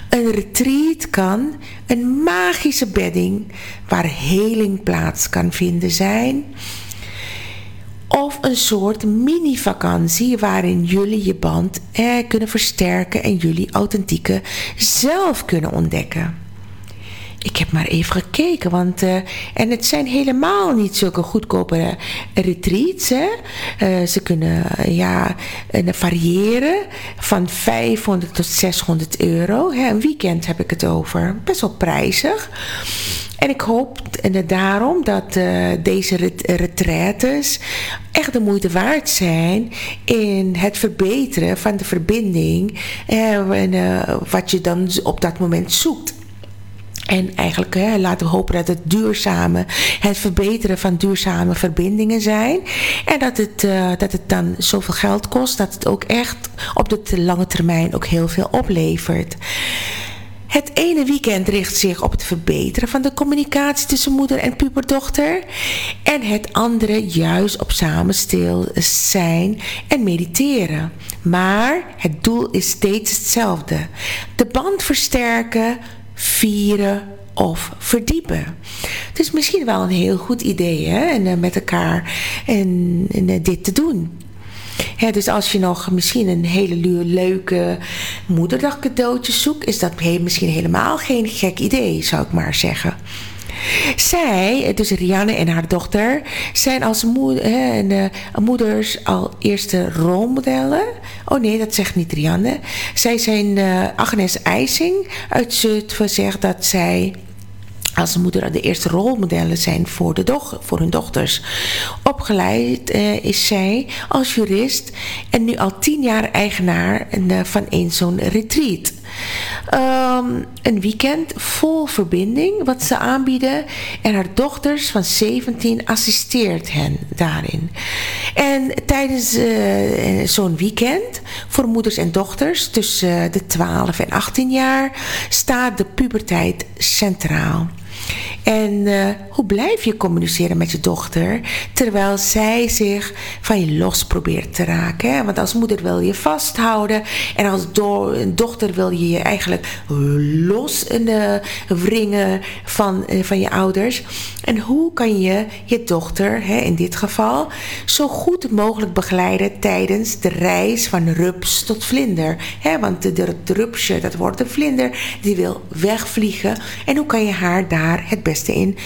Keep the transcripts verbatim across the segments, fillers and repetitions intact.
Een retreat kan een magische bedding waar heling plaats kan vinden zijn. Of een soort mini-vakantie waarin jullie je band eh, kunnen versterken en jullie authentieke zelf kunnen ontdekken. Ik heb maar even gekeken, want uh, en het zijn helemaal niet zulke goedkope uh, retreats. Hè? Uh, ze kunnen uh, ja, uh, variëren van vijfhonderd tot zeshonderd euro. Hè? Een weekend heb ik het over. Best wel prijzig. En ik hoop en daarom dat uh, deze ret- retraites echt de moeite waard zijn in het verbeteren van de verbinding uh, en, uh, wat je dan op dat moment zoekt. En eigenlijk hè, laten we hopen dat het duurzame, het verbeteren van duurzame verbindingen zijn. En dat het, uh, dat het dan zoveel geld kost, dat het ook echt op de lange termijn ook heel veel oplevert. Het ene weekend richt zich op het verbeteren van de communicatie tussen moeder en puberdochter. En het andere juist op samen stil zijn en mediteren. Maar het doel is steeds hetzelfde. De band versterken, vieren of verdiepen. Het is misschien wel een heel goed idee hè? En, uh, met elkaar en, en, uh, dit te doen. He, dus als je nog misschien een hele leuke moederdag cadeautje zoekt, is dat misschien helemaal geen gek idee, zou ik maar zeggen. Zij, dus Rianne en haar dochter, zijn als moeder, hè, en, uh, moeders al eerste rolmodellen. Oh nee, dat zegt niet Rianne. Zij zijn, uh, Agnes IJsing uit Zutphen zegt dat zij als moeder de eerste rolmodellen zijn voor, de doch, voor hun dochters. Opgeleid uh, is zij als jurist en nu al tien jaar eigenaar uh, van een zo'n retreat. Um, een weekend vol verbinding wat ze aanbieden en haar dochters van zeventien assisteert hen daarin. En tijdens uh, zo'n weekend voor moeders en dochters tussen de twaalf en achttien jaar staat de puberteit centraal. En uh, hoe blijf je communiceren met je dochter terwijl zij zich van je los probeert te raken? Hè? Want als moeder wil je vasthouden en als do- dochter wil je je eigenlijk los uh, wringen van, uh, van je ouders. En hoe kan je je dochter, hè, in dit geval, zo goed mogelijk begeleiden tijdens de reis van rups tot vlinder? Hè? Want de, de, de rupsje, dat wordt een vlinder, die wil wegvliegen. En hoe kan je haar daar het beste in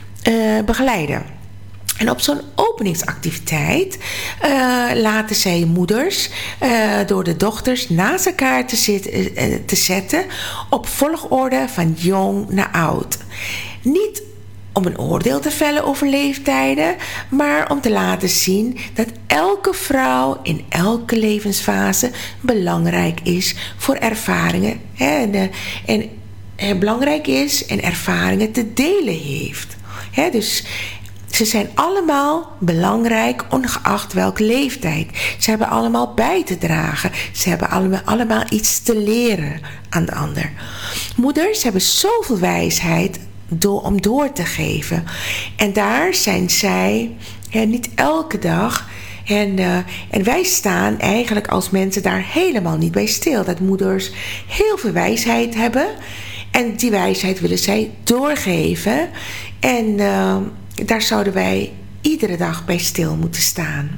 uh, begeleiden? En op zo'n openingsactiviteit uh, laten zij moeders uh, door de dochters naast elkaar te, zit, uh, te zetten op volgorde van jong naar oud. Niet om een oordeel te vellen over leeftijden, maar om te laten zien dat elke vrouw in elke levensfase belangrijk is voor ervaringen hè, en, uh, en uh, belangrijk is en ervaringen te delen heeft. Hè, dus ze zijn allemaal belangrijk, ongeacht welke leeftijd. Ze hebben allemaal bij te dragen. Ze hebben allemaal, allemaal iets te leren aan de ander. Moeders hebben zoveel wijsheid door, om door te geven. En daar zijn zij ja, niet elke dag. En, uh, en wij staan eigenlijk als mensen daar helemaal niet bij stil. Dat moeders heel veel wijsheid hebben. En die wijsheid willen zij doorgeven. En Uh, daar zouden wij iedere dag bij stil moeten staan.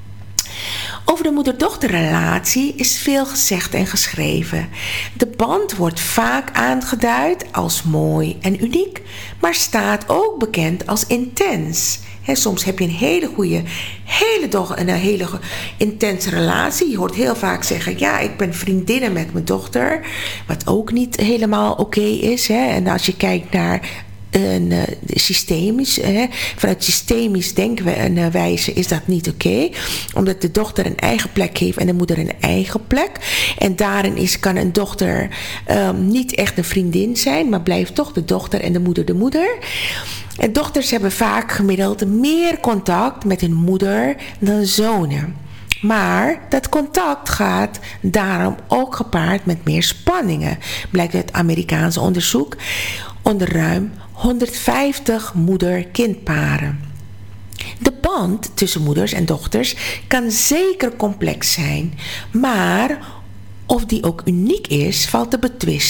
Over de moeder-dochterrelatie is veel gezegd en geschreven. De band wordt vaak aangeduid als mooi en uniek, maar staat ook bekend als intens. He, soms heb je een hele goede, hele doch, een hele intense relatie. Je hoort heel vaak zeggen, ja, ik ben vriendinnen met mijn dochter. Wat ook niet helemaal oké okay is. Hè. En als je kijkt naar een uh, systemisch, hè, vanuit systemisch denkwijze is dat niet oké, okay, omdat de dochter een eigen plek heeft en de moeder een eigen plek. En daarin is, kan een dochter um, niet echt een vriendin zijn, maar blijft toch de dochter en de moeder de moeder. En dochters hebben vaak gemiddeld meer contact met hun moeder dan zonen. Maar dat contact gaat daarom ook gepaard met meer spanningen, blijkt uit Amerikaans onderzoek onder ruim honderdvijftig moeder-kindparen. De band tussen moeders en dochters kan zeker complex zijn, maar of die ook uniek is, valt te betwisten.